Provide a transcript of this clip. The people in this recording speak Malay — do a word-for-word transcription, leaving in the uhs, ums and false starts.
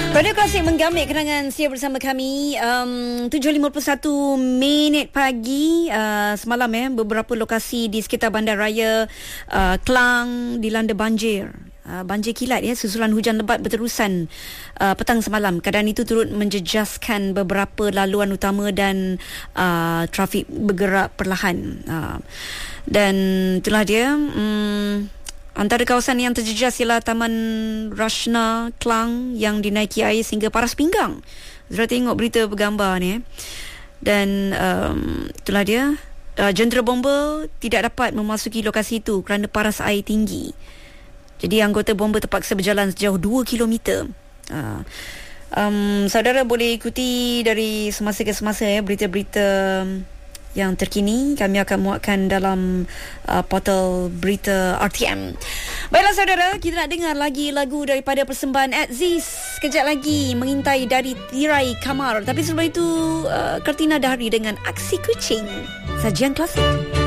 Radio Klasik menggamit kenangan siap bersama kami um, tujuh lima puluh satu minit pagi uh, semalam ya, beberapa lokasi di sekitar Bandaraya uh, Klang dilanda banjir. Uh, banjir kilat ya, susulan hujan lebat berterusan uh, petang semalam. Keadaan itu turut menjejaskan beberapa laluan utama dan uh, trafik bergerak perlahan. Uh, dan itulah dia. Um, Antara kawasan yang terjejas ialah Taman Rashna Klang yang dinaiki air sehingga paras pinggang. Zura tengok berita bergambar ni. Dan um, itulah dia. Uh, jentera bomba tidak dapat memasuki lokasi itu kerana paras air tinggi. Jadi anggota bomba terpaksa berjalan sejauh dua kilometer. Uh, um, saudara boleh ikuti dari semasa ke semasa ya, berita-berita yang terkini kami akan muatkan dalam uh, portal berita R T M. Baiklah saudara, kita nak dengar lagi lagu daripada persembahan Aziz. Kejap lagi mengintai dari tirai kamar. Tapi sebelum itu uh, Kartina Dahari dengan Aksi Kucing. Sajian klasik.